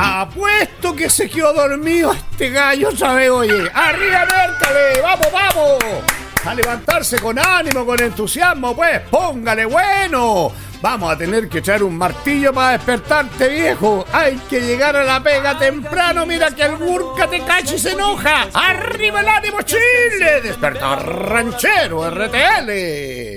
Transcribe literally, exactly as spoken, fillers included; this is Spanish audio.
Apuesto que se quedó dormido este gallo, ¿sabes? Oye, arriba, Mércale, vamos, vamos. A levantarse con ánimo, con entusiasmo, pues, póngale bueno. Vamos a tener que echar un martillo para despertarte, viejo. Hay que llegar a la pega temprano. Mira que el Gurka te cacha y se enoja. ¡Arriba el ánimo, Chile! ¡Despertar ranchero R T L!